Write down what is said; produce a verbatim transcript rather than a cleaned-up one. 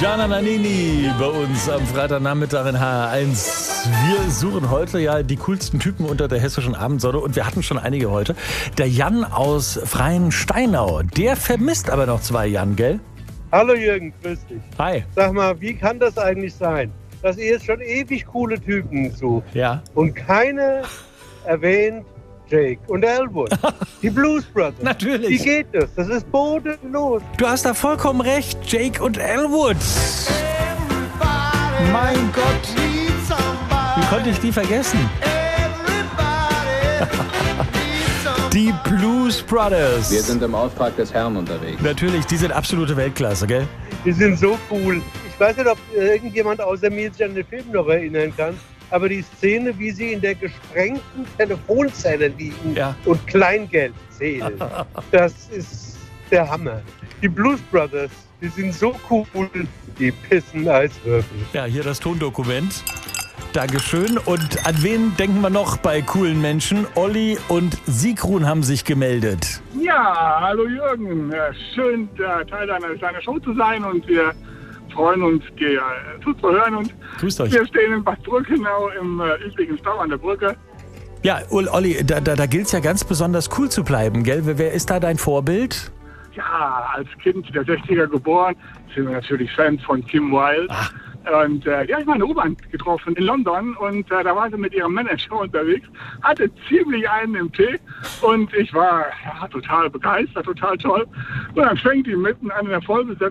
Gianna Nannini bei uns am Freitagnachmittag in H R eins. Wir suchen heute ja die coolsten Typen unter der hessischen Abendsonne und wir hatten schon einige heute. Der Jan aus Freiensteinau, der vermisst aber noch zwei Jan, gell? Hallo Jürgen, grüß dich. Hi. Sag mal, wie kann das eigentlich sein, dass ihr jetzt schon ewig coole Typen sucht Ja. und keine erwähnt Jake und Elwood, die Blues Brothers? Natürlich. Wie geht das? Das ist bodenlos. Du hast da vollkommen recht, Jake und Elwood. Mein Gott. Wie konnte ich die vergessen? Die Blues Brothers. Wir sind im Auftrag des Herrn unterwegs. Natürlich, die sind absolute Weltklasse, gell? Die sind so cool. Ich weiß nicht, ob irgendjemand außer mir sich an den Film noch erinnern kann, aber die Szene, wie sie in der gesprengten Telefonzelle liegen Ja. und Kleingeld zählen, das ist der Hammer. Die Blues Brothers, die sind so cool, die pissen als Würfel. Ja, hier das Tondokument. Dankeschön. Und an wen denken wir noch bei coolen Menschen? Olli und Sigrun haben sich gemeldet. Ja, hallo Jürgen. Ja, schön, äh, Teil deiner, deiner Show zu sein und wir freuen uns, dir äh, zuzuhören. Und Grüßt euch. wir stehen in Bad Brückenau im äh, üblichen Stau an der Brücke. Ja, Olli, da, da, da gilt es ja ganz besonders cool zu bleiben, gell? Wer, wer ist da dein Vorbild? Ja, als Kind der sechziger geboren, sind wir natürlich Fans von Kim Wilde. Ach. Und äh, die habe ich mal in der U-Bahn getroffen in London und äh, da war sie mit ihrem Manager unterwegs, hatte ziemlich einen im Tee und ich war ja, total begeistert, total toll. Und dann fängt die mitten an in der vollbesetzten